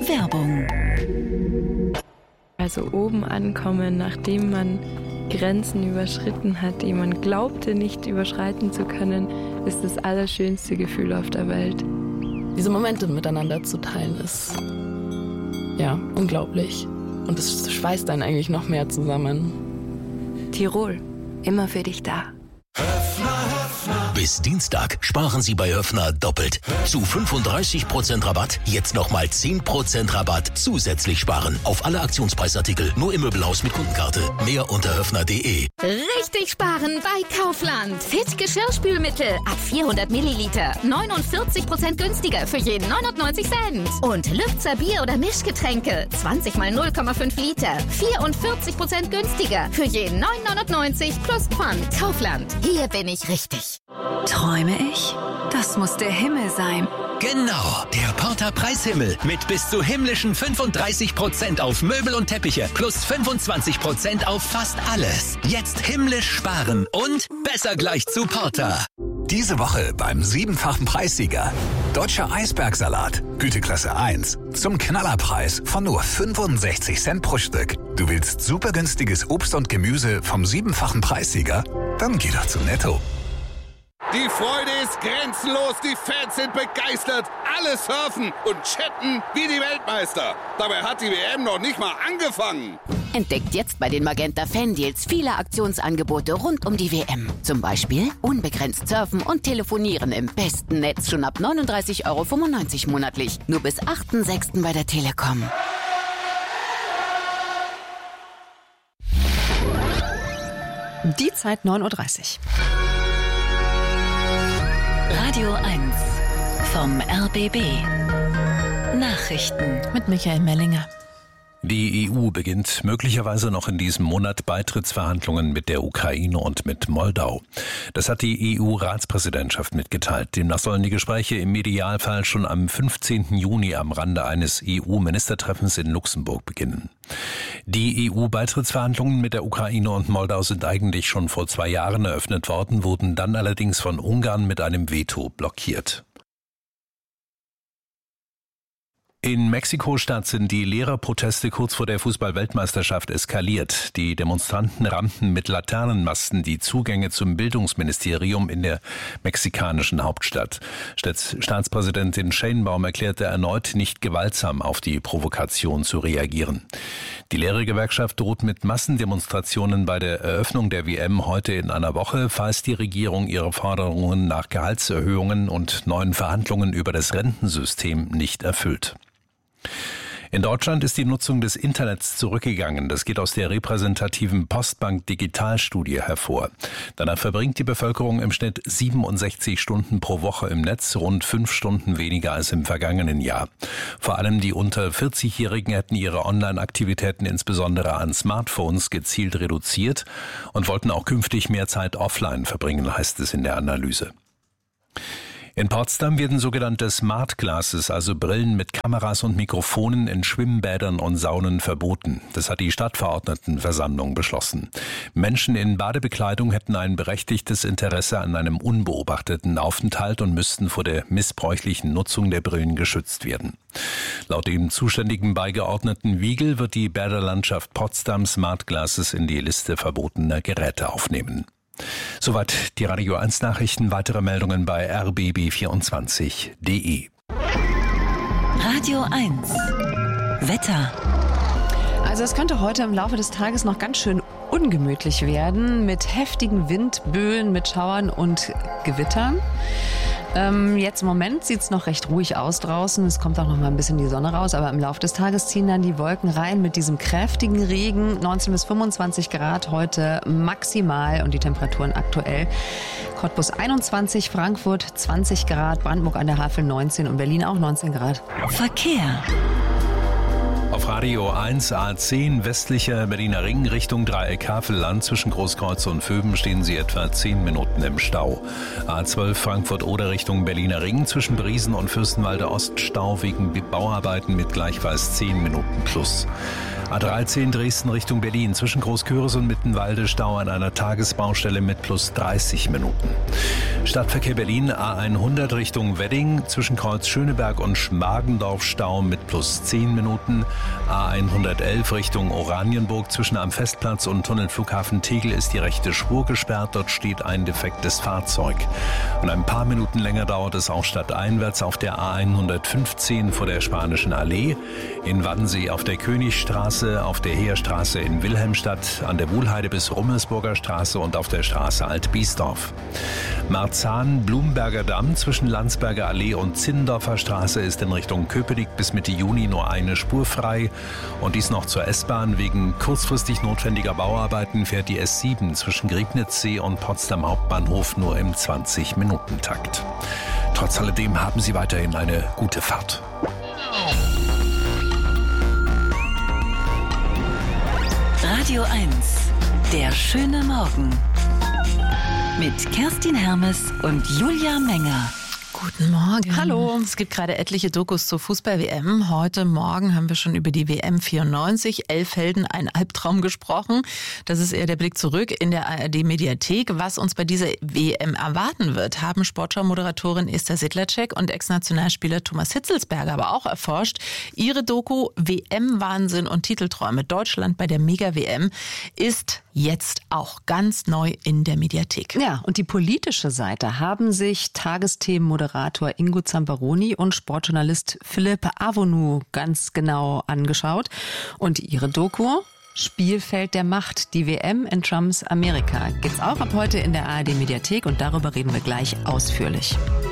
Werbung. Also oben ankommen, nachdem man Grenzen überschritten hat, die man glaubte nicht überschreiten zu können, ist das allerschönste Gefühl auf der Welt. Diese Momente miteinander zu teilen ist ja unglaublich. Und es schweißt einen eigentlich noch mehr zusammen. Tirol, immer für dich da. Bis Dienstag sparen Sie bei Höffner doppelt. Zu 35% Rabatt, jetzt nochmal 10% Rabatt zusätzlich sparen. Auf alle Aktionspreisartikel, nur im Möbelhaus mit Kundenkarte. Mehr unter höffner.de. Richtig sparen bei Kaufland. Fit Geschirrspülmittel ab 400 Milliliter. 49% günstiger für jeden 99 Cent. Und Lübzer Bier- oder Mischgetränke. 20 mal 0,5 Liter. 44% günstiger für jeden 9,99 plus Pfand. Kaufland. Hier bin ich richtig. Träume ich? Das muss der Himmel sein. Genau, der Porter Preishimmel mit bis zu himmlischen 35% auf Möbel und Teppiche plus 25% auf fast alles. Jetzt himmlisch sparen und besser gleich zu Porter. Diese Woche beim 7-fachen Preissieger. Deutscher Eisbergsalat, Güteklasse 1, zum Knallerpreis von nur 65 Cent pro Stück. Du willst super günstiges Obst und Gemüse vom 7-fachen Preissieger? Dann geh doch zu Netto. Die Freude ist grenzenlos, die Fans sind begeistert, alle surfen und chatten wie die Weltmeister. Dabei hat die WM noch nicht mal angefangen. Entdeckt jetzt bei den Magenta Fan-Deals viele Aktionsangebote rund um die WM. Zum Beispiel unbegrenzt surfen und telefonieren im besten Netz schon ab 39,95 € monatlich. Nur bis 8.6. bei der Telekom. Die Zeit 9.30 Uhr. Radio 1 vom RBB. Nachrichten Mit Michael Mellinger. Die EU beginnt möglicherweise noch in diesem Monat Beitrittsverhandlungen mit der Ukraine und mit Moldau. Das hat die EU-Ratspräsidentschaft mitgeteilt. Demnach sollen die Gespräche im Idealfall schon am 15. Juni am Rande eines EU-Ministertreffens in Luxemburg beginnen. Die EU-Beitrittsverhandlungen mit der Ukraine und Moldau sind eigentlich schon vor 2 Jahren eröffnet worden, wurden dann allerdings von Ungarn mit einem Veto blockiert. In Mexiko-Stadt sind die Lehrerproteste kurz vor der Fußball-Weltmeisterschaft eskaliert. Die Demonstranten rammten mit Laternenmasten die Zugänge zum Bildungsministerium in der mexikanischen Hauptstadt. Staatspräsidentin Sheinbaum erklärte erneut, nicht gewaltsam auf die Provokation zu reagieren. Die Lehrergewerkschaft droht mit Massendemonstrationen bei der Eröffnung der WM heute in einer Woche, falls die Regierung ihre Forderungen nach Gehaltserhöhungen und neuen Verhandlungen über das Rentensystem nicht erfüllt. In Deutschland ist die Nutzung des Internets zurückgegangen. Das geht aus der repräsentativen Postbank-Digitalstudie hervor. Danach verbringt die Bevölkerung im Schnitt 67 Stunden pro Woche im Netz, rund 5 Stunden weniger als im vergangenen Jahr. Vor allem die unter 40-Jährigen hätten ihre Online-Aktivitäten insbesondere an Smartphones gezielt reduziert und wollten auch künftig mehr Zeit offline verbringen, heißt es in der Analyse. In Potsdam werden sogenannte Smart Glasses, also Brillen mit Kameras und Mikrofonen in Schwimmbädern und Saunen verboten. Das hat die Stadtverordnetenversammlung beschlossen. Menschen in Badebekleidung hätten ein berechtigtes Interesse an einem unbeobachteten Aufenthalt und müssten vor der missbräuchlichen Nutzung der Brillen geschützt werden. Laut dem zuständigen Beigeordneten Wiegel wird die Bäderlandschaft Potsdam Smart Glasses in die Liste verbotener Geräte aufnehmen. Soweit die Radio 1 Nachrichten. Weitere Meldungen bei rbb24.de. Radio 1 Wetter. Also es könnte heute im Laufe des Tages noch ganz schön ungemütlich werden mit heftigen Windböen, mit Schauern und Gewittern. Jetzt im Moment sieht es noch recht ruhig aus draußen. Es kommt auch noch mal ein bisschen die Sonne raus, aber im Laufe des Tages ziehen dann die Wolken rein mit diesem kräftigen Regen. 19 bis 25 Grad heute maximal und die Temperaturen aktuell. Cottbus 21, Frankfurt 20 Grad, Brandenburg an der Havel 19 und Berlin auch 19 Grad. Verkehr. Auf Radio 1 A10 westlicher Berliner Ring Richtung Dreieck Havelland zwischen Großkreuz und Vöben stehen Sie etwa 10 Minuten im Stau. A12 Frankfurt-Oder Richtung Berliner Ring zwischen Briesen und Fürstenwalde Ost Stau wegen Bauarbeiten mit gleichfalls 10 Minuten plus. A13 Dresden Richtung Berlin zwischen Großküres und Mittenwalde Stau an einer Tagesbaustelle mit plus 30 Minuten. Stadtverkehr Berlin A100 Richtung Wedding zwischen Kreuz Schöneberg und Schmargendorf Stau mit plus 10 Minuten. A111 Richtung Oranienburg zwischen am Festplatz und Tunnelflughafen Tegel ist die rechte Spur gesperrt. Dort steht ein defektes Fahrzeug. Und ein paar Minuten länger dauert es auch stadteinwärts auf der A115 vor der Spanischen Allee, in Wannsee auf der Königstraße, auf der Heerstraße in Wilhelmstadt, an der Wuhlheide bis Rummelsburger Straße und auf der Straße Alt-Biesdorf. Marzahn, Blumberger Damm zwischen Landsberger Allee und Zinnendorfer Straße ist in Richtung Köpenick bis Mitte Juni nur eine Spur frei. Und dies noch zur S-Bahn. Wegen kurzfristig notwendiger Bauarbeiten fährt die S7 zwischen Griebnitzsee und Potsdam Hauptbahnhof nur im 20-Minuten-Takt. Trotz alledem haben Sie weiterhin eine gute Fahrt. Radio 1, der schöne Morgen. Mit Kerstin Hermes und Julia Menger. Guten Morgen. Hallo. Es gibt gerade etliche Dokus zur Fußball-WM. Heute Morgen haben wir schon über die WM 94, 11 Helden, ein Albtraum gesprochen. Das ist eher der Blick zurück in der ARD-Mediathek. Was uns bei dieser WM erwarten wird, haben Sportschau-Moderatorin Esther Sedlacek und Ex-Nationalspieler Thomas Hitzelsberger aber auch erforscht. Ihre Doku WM-Wahnsinn und Titelträume Deutschland bei der Mega-WM ist jetzt auch ganz neu in der Mediathek. Ja, und die politische Seite haben sich Tagesthemenmoderator Ingo Zamperoni und Sportjournalist Philipp Avonu ganz genau angeschaut. Und ihre Doku Spielfeld der Macht, die WM in Trumps Amerika, gibt's auch ab heute in der ARD-Mediathek und darüber reden wir gleich ausführlich.